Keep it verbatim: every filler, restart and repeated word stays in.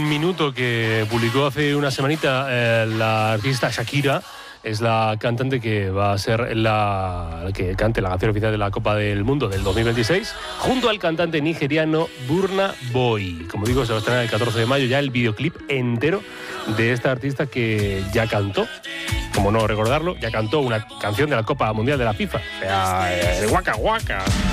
minuto que publicó hace una semanita eh, la artista Shakira. Es la cantante que va a ser la, la que cante la canción oficial de la Copa del Mundo del dos mil veintiséis, junto al cantante nigeriano Burna Boy. Como digo, se va a estrenar el catorce de mayo ya el videoclip entero de esta artista que ya cantó, como no recordarlo, ya cantó una canción de la Copa Mundial de la FIFA, o sea, el Waka Waka.